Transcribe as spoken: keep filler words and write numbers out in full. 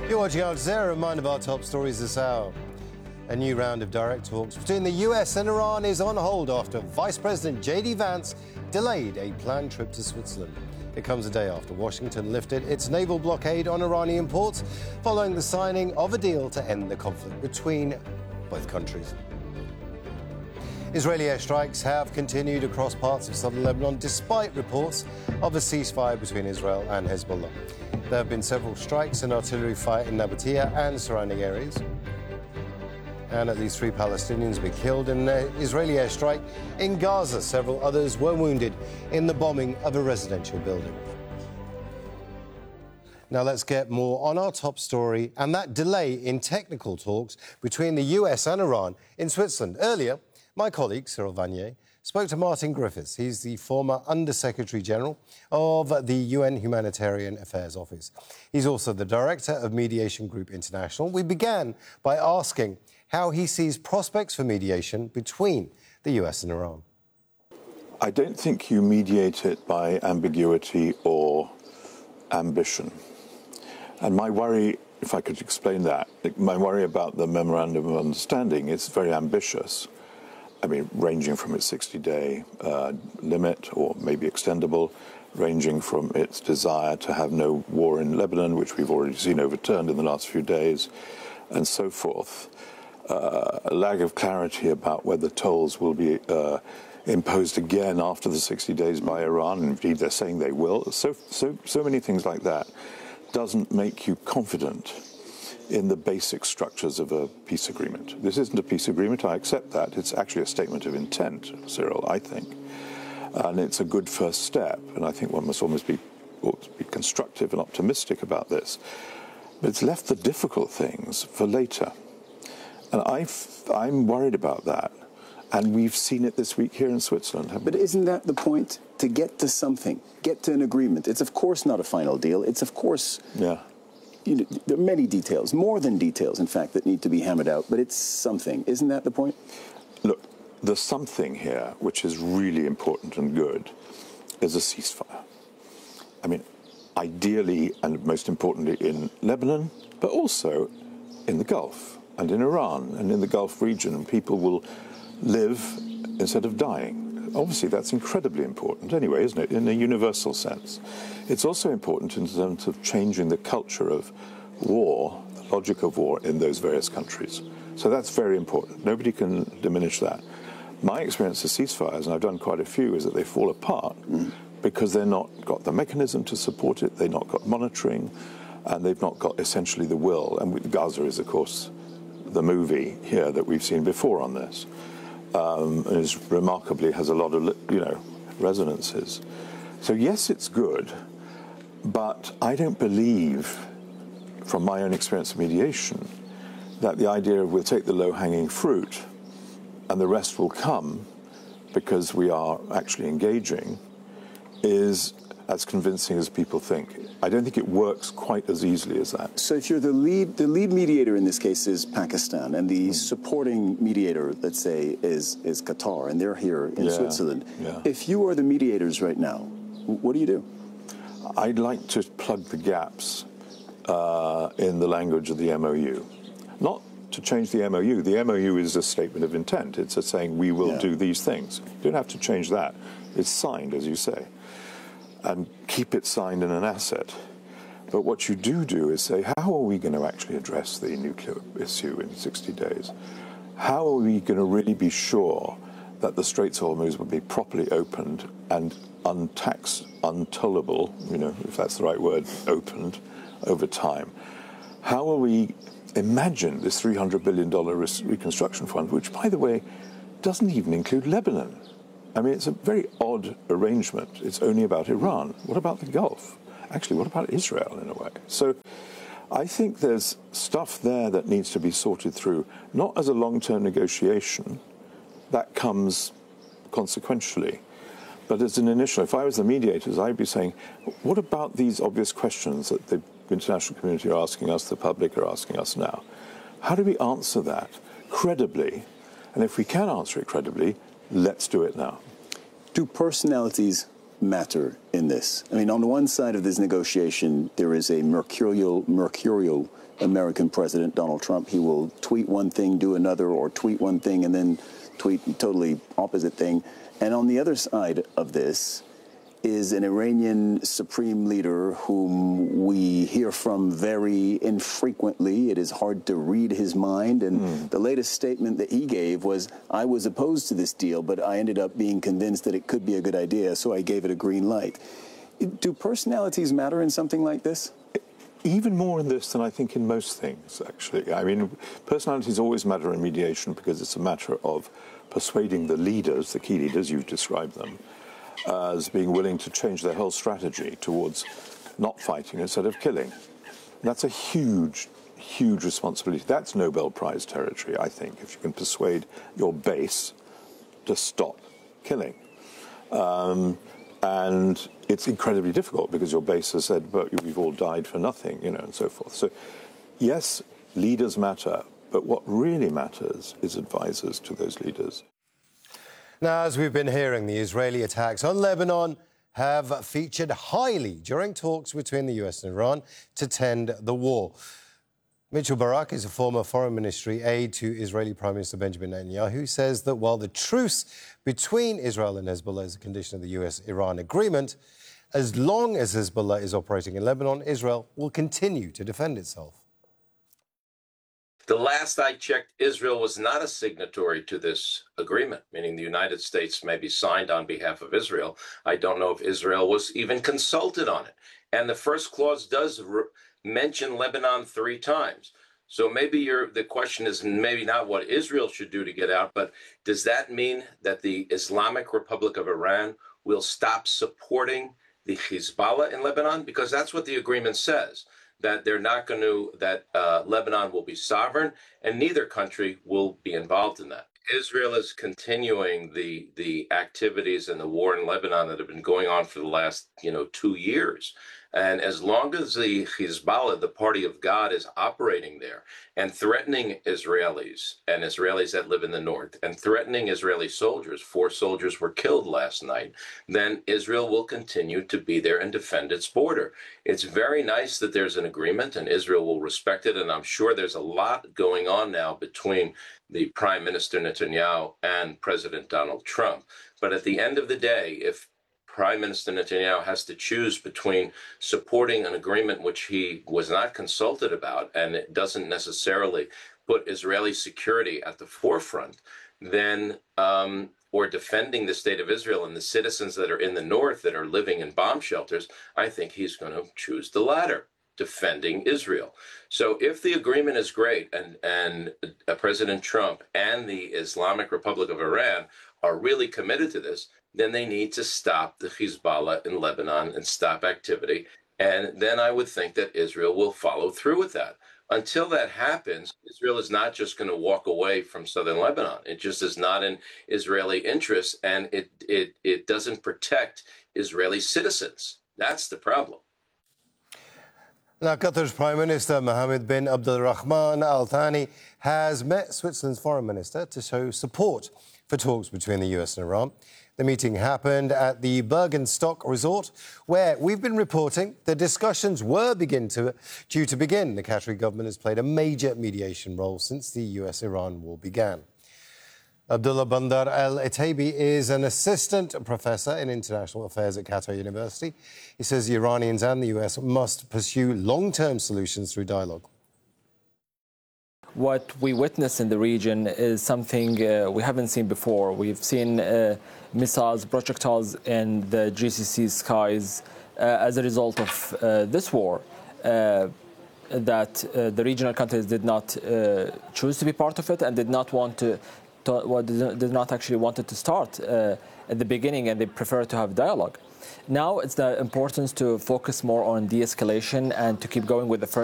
You're watching Al Jazeera. A reminder of our top stories this hour. A new round of direct talks between the U S and Iran is on hold after Vice President J D Vance delayed a planned trip to Switzerland. It comes a day after Washington lifted its naval blockade on Iranian ports following the signing of a deal to end the conflict between both countries. Israeli airstrikes have continued across parts of southern Lebanon despite reports of a ceasefire between Israel and Hezbollah. There have been several strikes and artillery fire in Nabatea and surrounding areas. And at least three Palestinians have been killed in an Israeli airstrike in Gaza. Several others were wounded in the bombing of a residential building. Now let's get more on our top story and that delay in technical talks between the U S and Iran in Switzerland. Earlier, my colleague, Cyril Vanier, spoke to Martin Griffiths. He's the former Under-Secretary General of the U N Humanitarian Affairs Office. He's also the Director of Mediation Group International. We began by asking how he sees prospects for mediation between the U S and Iran. I don't think you mediate it by ambiguity or ambition. And my worry, if I could explain that, my worry about the Memorandum of Understanding is very ambitious. I mean, ranging from its sixty-day uh, limit, or maybe extendable, ranging from its desire to have no war in Lebanon, which we've already seen overturned in the last few days, and so forth. Uh, a lack of clarity about whether tolls will be uh, imposed again after the sixty days by Iran, and indeed they're saying they will. So, so, so many things like that doesn't make you confident in the basic structures of a peace agreement. This isn't a peace agreement, I accept that. It's actually a statement of intent, Cyril, I think. And it's a good first step, and I think one must almost be, ought to be constructive and optimistic about this. But it's left the difficult things for later. And I've, I'm worried about that. And we've seen it this week here in Switzerland, haven't we? But isn't that the point? To get to something, get to an agreement. It's of course not a final deal. It's of course... Yeah. You know, there are many details, more than details, in fact, that need to be hammered out, but it's something. Isn't that the point? Look, the something here, which is really important and good, is a ceasefire. I mean, ideally, and most importantly, in Lebanon, but also in the Gulf and in Iran and in the Gulf region, people will live instead of dying. Obviously, that's incredibly important anyway, isn't it, in a universal sense. It's also important in terms of changing the culture of war, the logic of war in those various countries. So that's very important. Nobody can diminish that. My experience of ceasefires, and I've done quite a few, is that they fall apart mm. because they've not got the mechanism to support it, they've not got monitoring, and they've not got essentially the will. And Gaza is, of course, the movie here that we've seen before on this. Um, and is remarkably has a lot of, you know, resonances. So yes, it's good, but I don't believe, from my own experience of mediation, that the idea of we'll take the low-hanging fruit and the rest will come because we are actually engaging is as convincing as people think. I don't think it works quite as easily as that. So if you're the lead, the lead mediator in this case is Pakistan, and the mm. supporting mediator, let's say, is, is Qatar, and they're here in yeah, Switzerland. Yeah. If you are the mediators right now, what do you do? I'd like to plug the gaps uh, in the language of the M O U. Not to change the M O U. The M O U is a statement of intent. It's a saying we will yeah. do these things. You don't have to change that. It's signed, as you say. And keep it signed in an asset. But what you do do is say, how are we going to actually address the nuclear issue in sixty days? How are we going to really be sure that the Straits of Hormuz will be properly opened and untaxed, untollable, you know, if that's the right word, opened over time? How will we imagine this three hundred billion dollars reconstruction fund, which, by the way, doesn't even include Lebanon? I mean, it's a very odd arrangement. It's only about Iran. What about the Gulf? Actually, what about Israel, in a way? So I think there's stuff there that needs to be sorted through, not as a long-term negotiation. That comes consequentially. But as an initial, if I was the mediators, I'd be saying, what about these obvious questions that the international community are asking us, the public are asking us now? How do we answer that credibly? And if we can answer it credibly, let's do it now. Do personalities matter in this? I mean, on the one side of this negotiation, there is a mercurial, mercurial American president, Donald Trump. He will tweet one thing, do another, or tweet one thing and then tweet a totally opposite thing. And on the other side of this is an Iranian supreme leader whom we hear from very infrequently. It is hard to read his mind. And mm. the latest statement that he gave was, I was opposed to this deal, but I ended up being convinced that it could be a good idea, so I gave it a green light. Do personalities matter in something like this? Even more in this than I think in most things, actually. I mean, personalities always matter in mediation because it's a matter of persuading the leaders, the key leaders, you've described them, as being willing to change their whole strategy towards not fighting instead of killing. That's a huge, huge responsibility. That's Nobel Prize territory, I think, if you can persuade your base to stop killing. Um, and it's incredibly difficult because your base has said, but we've all died for nothing, you know, and so forth. So, yes, leaders matter, but what really matters is advisors to those leaders. Now, as we've been hearing, the Israeli attacks on Lebanon have featured highly during talks between the U S and Iran to tend the war. Mitchell Barak is a former foreign ministry aide to Israeli Prime Minister Benjamin Netanyahu, who says that while the truce between Israel and Hezbollah is a condition of the U S Iran agreement, as long as Hezbollah is operating in Lebanon, Israel will continue to defend itself. The last I checked, Israel was not a signatory to this agreement, meaning the United States maybe signed on behalf of Israel. I don't know if Israel was even consulted on it. And the first clause does re- mention Lebanon three times. So maybe you're, the question is maybe not what Israel should do to get out, but does that mean that the Islamic Republic of Iran will stop supporting the Hezbollah in Lebanon? Because that's what the agreement says, that they're not going to, that uh, Lebanon will be sovereign and neither country will be involved in that. Israel is continuing the the activities and the war in Lebanon that have been going on for the last, you know, two years. And as long as the Hezbollah, the party of God, is operating there and threatening Israelis and Israelis that live in the north and threatening Israeli soldiers, four soldiers were killed last night, then Israel will continue to be there and defend its border. It's very nice that there's an agreement and Israel will respect it. And I'm sure there's a lot going on now between the Prime Minister Netanyahu and President Donald Trump. But at the end of the day, if Prime Minister Netanyahu has to choose between supporting an agreement which he was not consulted about and it doesn't necessarily put Israeli security at the forefront, then um, or defending the state of Israel and the citizens that are in the north that are living in bomb shelters, I think he's going to choose the latter, defending Israel. So if the agreement is great and, and uh, President Trump and the Islamic Republic of Iran are really committed to this, then they need to stop the Hezbollah in Lebanon and stop activity. And then I would think that Israel will follow through with that. Until that happens, Israel is not just going to walk away from southern Lebanon. It just is not in Israeli interest, and it it it doesn't protect Israeli citizens. That's the problem. Now, Qatar's Prime Minister Mohammed bin Abdulrahman Al Thani has met Switzerland's Foreign Minister to show support for talks between the U S and Iran. The meeting happened at the Bergenstock Resort, where we've been reporting the discussions were begin to, due to begin. The Qatari government has played a major mediation role since the U S-Iran war began. Abdullah Bandar Al-Etaibi is an assistant professor in international affairs at Qatar University. He says the Iranians and the U S must pursue long-term solutions through dialogue. What we witness in the region is something uh, we haven't seen before. We've seen uh, missiles, projectiles in the G C C skies uh, as a result of uh, this war. Uh, that uh, the regional countries did not uh, choose to be part of it and did not want to, to well, did not actually wanted to start uh, at the beginning, and they prefer to have dialogue. Now it's the importance to focus more on de-escalation and to keep going with the first